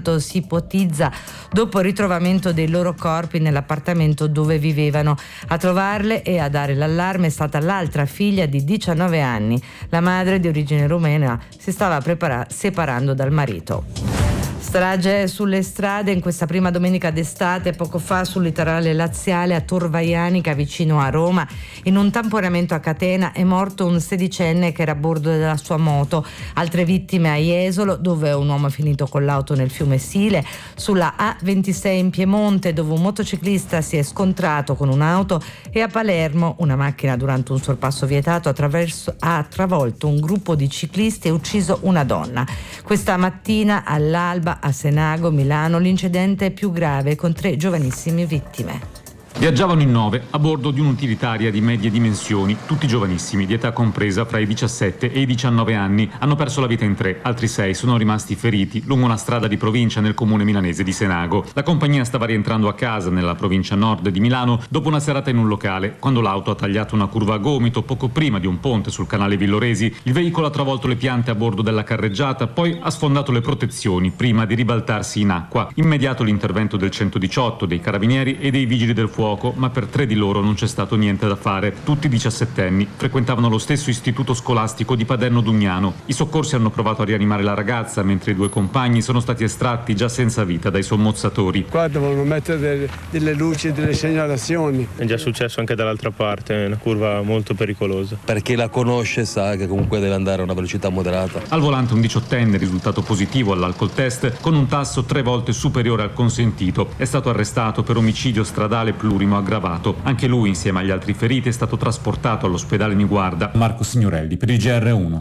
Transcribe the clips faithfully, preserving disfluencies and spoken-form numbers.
quanto si ipotizza dopo il ritrovamento dei loro corpi nell'appartamento dove vivevano. A trovarle e a dare l'allarme è stata l'altra figlia di diciannove anni. La madre, di origine rumena, si stava prepara- separando dal marito. Strage sulle strade in questa prima domenica d'estate. Poco fa sul litorale laziale a Tor Vaianica, vicino a Roma, in un tamponamento a catena è morto un sedicenne che era a bordo della sua moto. Altre vittime a Jesolo, dove un uomo è finito con l'auto nel fiume Sile, sulla A ventisei in Piemonte, dove un motociclista si è scontrato con un'auto, e a Palermo una macchina durante un sorpasso vietato attraverso, ha travolto un gruppo di ciclisti e ucciso una donna. Questa mattina all'alba a Senago, Milano, l'incidente più grave con tre giovanissime vittime. Viaggiavano in nove a bordo di un'utilitaria di medie dimensioni, tutti giovanissimi, di età compresa fra i diciassette e i diciannove anni. Hanno perso la vita in tre, altri sei sono rimasti feriti lungo una strada di provincia nel comune milanese di Senago. La compagnia stava rientrando a casa nella provincia nord di Milano dopo una serata in un locale, quando l'auto ha tagliato una curva a gomito poco prima di un ponte sul canale Villoresi. Il veicolo ha travolto le piante a bordo della carreggiata, poi ha sfondato le protezioni prima di ribaltarsi in acqua. Immediato l'intervento del centodiciotto, dei carabinieri e dei vigili del fuoco, ma per tre di loro non c'è stato niente da fare. Tutti diciassettenni, frequentavano lo stesso istituto scolastico di Paderno Dugnano. I soccorsi hanno provato a rianimare la ragazza, mentre i due compagni sono stati estratti già senza vita dai sommozzatori. Qua devono mettere delle, delle luci, delle segnalazioni. È già successo anche dall'altra parte, è una curva molto pericolosa. Per chi la conosce sa che comunque deve andare a una velocità moderata. Al volante un diciottenne risultato positivo all'alcol test con un tasso tre volte superiore al consentito. È stato arrestato per omicidio stradale plurimo aggravato. Anche lui, insieme agli altri feriti, è stato trasportato all'ospedale Niguarda. Marco Signorelli per il G R uno.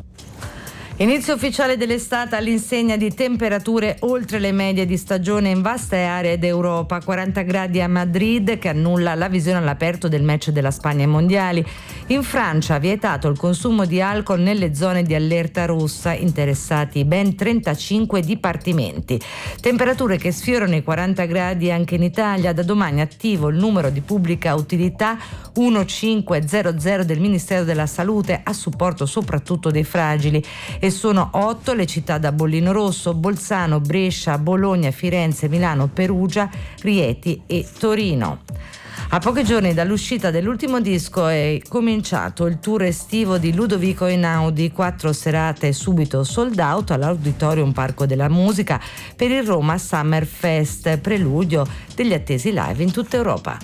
Inizio ufficiale dell'estate all'insegna di temperature oltre le medie di stagione in vaste aree d'Europa. quaranta gradi a Madrid, che annulla la visione all'aperto del match della Spagna ai mondiali. In Francia ha vietato il consumo di alcol nelle zone di allerta rossa, interessati ben trentacinque dipartimenti. Temperature che sfiorano i quaranta gradi anche in Italia. Da domani attivo il numero di pubblica utilità millecinquecento del Ministero della Salute a supporto soprattutto dei fragili. E sono otto le città da bollino rosso: Bolzano, Brescia, Bologna, Firenze, Milano, Perugia, Rieti e Torino. A pochi giorni dall'uscita dell'ultimo disco è cominciato il tour estivo di Ludovico Einaudi, quattro serate subito sold out all'Auditorium Parco della Musica per il Roma Summer Fest, preludio degli attesi live in tutta Europa.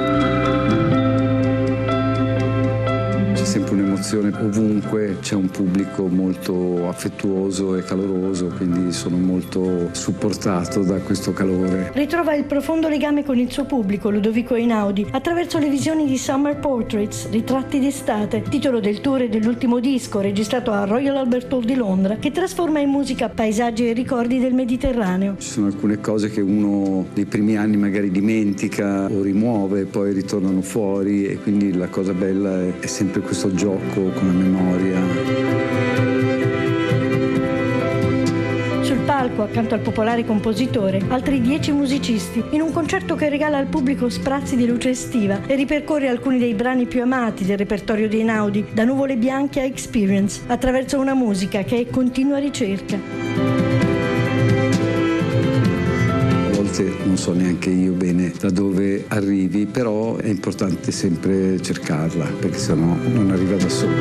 Sempre un'emozione ovunque, c'è un pubblico molto affettuoso e caloroso, quindi sono molto supportato da questo calore. Ritrova il profondo legame con il suo pubblico Ludovico Einaudi attraverso le visioni di Summer Portraits, ritratti d'estate, titolo del tour e dell'ultimo disco registrato a Royal Albert Hall di Londra, che trasforma in musica paesaggi e ricordi del Mediterraneo. Ci sono alcune cose che uno nei primi anni magari dimentica o rimuove, poi ritornano fuori, e quindi la cosa bella è, è sempre questo gioco con la memoria. Sul palco, accanto al popolare compositore, altri dieci musicisti, in un concerto che regala al pubblico sprazzi di luce estiva e ripercorre alcuni dei brani più amati del repertorio di Einaudi, da Nuvole Bianche a Experience, attraverso una musica che è continua ricerca. Non so neanche io bene da dove arrivi, però è importante sempre cercarla, perché sennò non arriva da sola.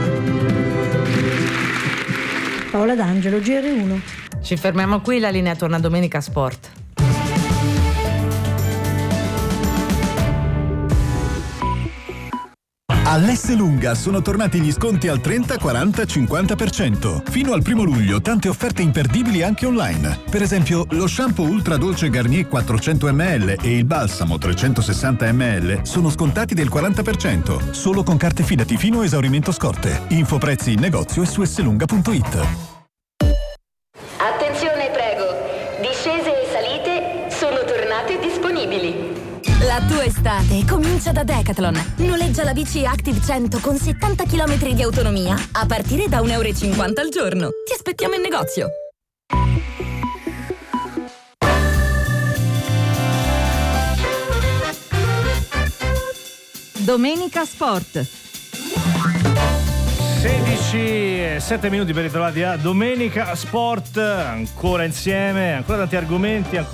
Paola D'Angelo, G R uno. Ci fermiamo qui, la linea torna domenica Sport. All'Esselunga sono tornati gli sconti al trenta, quaranta, cinquanta per cento. Fino al primo luglio tante offerte imperdibili anche online. Per esempio lo shampoo ultra dolce Garnier quattrocento millilitri e il balsamo trecentosessanta millilitri sono scontati del quaranta per cento. Solo con carte Fidati fino a esaurimento scorte. Info prezzi in negozio e su esselunga punto it. Attenzione, prego. Discese e salite sono tornate disponibili. La tua estate comincia da Decathlon. Noleggia la bici Active cento con settanta chilometri di autonomia a partire da un euro e cinquanta al giorno. Ti aspettiamo in negozio. Domenica Sport. sedici e sette minuti per ritrovati a Domenica Sport, ancora insieme, ancora tanti argomenti, ancora